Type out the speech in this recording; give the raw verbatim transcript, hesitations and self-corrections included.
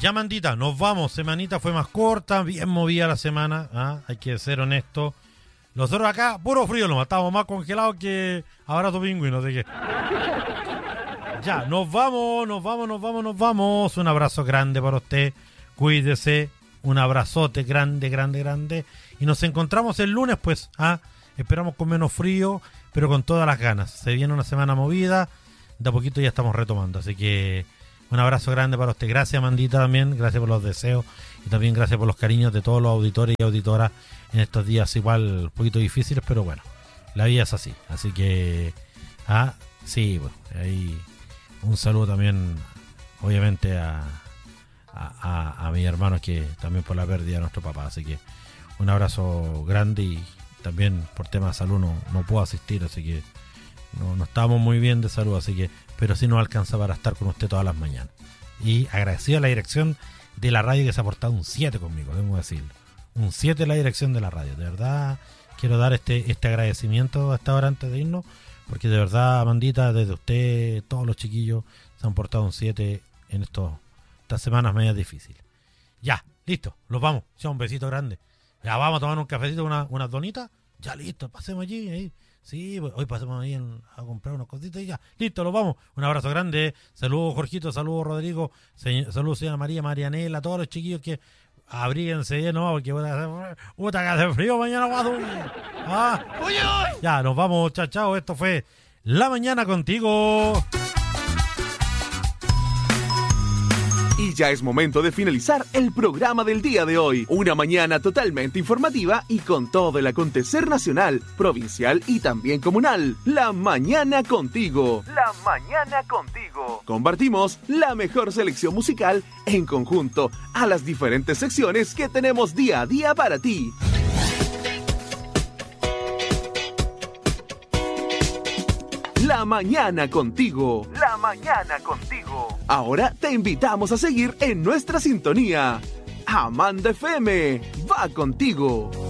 Ya, Mandita, nos vamos. Semanita fue más corta, bien movida la semana, ¿ah? Hay que ser honesto. Nosotros acá, puro frío, nos estábamos más congelados que abrazo pingüino, no sé qué. Ya, nos vamos, nos vamos, nos vamos, nos vamos. Un abrazo grande para usted. Cuídese. Un abrazote grande, grande, grande. Y nos encontramos el lunes, pues, ¿ah? Esperamos con menos frío, pero con todas las ganas. Se viene una semana movida. De a poquito ya estamos retomando, así que un abrazo grande para usted. Gracias, Mandita, también. Gracias por los deseos y también gracias por los cariños de todos los auditores y auditoras en estos días igual un poquito difíciles, pero bueno, la vida es así. Así que, ah, sí, bueno, ahí un saludo también, obviamente, a, a, a, a mis hermanos que también por la pérdida de nuestro papá. Así que un abrazo grande y también por tema de salud no, no puedo asistir, así que no, no estamos muy bien de salud, así que pero sí nos alcanza para estar con usted todas las mañanas. Y agradecido a la dirección de la radio que se ha portado un siete conmigo, tengo que decirlo. Un siete en la dirección de la radio. De verdad, quiero dar este este agradecimiento a esta hora antes de irnos, porque de verdad, Amandita, desde usted, todos los chiquillos se han portado un siete en estos, estas semanas medias difíciles. Ya, listo, los vamos. Ya, un besito grande. Ya vamos a tomar un cafecito, una, unas donitas. Ya, listo, pasemos allí, ahí. Sí, hoy pasemos ahí en, a comprar unas cositas y ya. Listo, nos vamos. Un abrazo grande. Saludos, Jorgito. Saludos, Rodrigo. Señor, saludos, señora María, Marianela. A todos los chiquillos que abríguense bien, ¿no? Porque puta que hace frío mañana, guado. Ah. Ya, nos vamos. Chao, chao. Esto fue La Mañana Contigo. Y ya es momento de finalizar el programa del día de hoy. Una mañana totalmente informativa y con todo el acontecer nacional, provincial y también comunal. La Mañana Contigo. La Mañana Contigo. Compartimos la mejor selección musical en conjunto a las diferentes secciones que tenemos día a día para ti. La Mañana Contigo. La Mañana Contigo. Ahora te invitamos a seguir en nuestra sintonía. Amanda F M va contigo.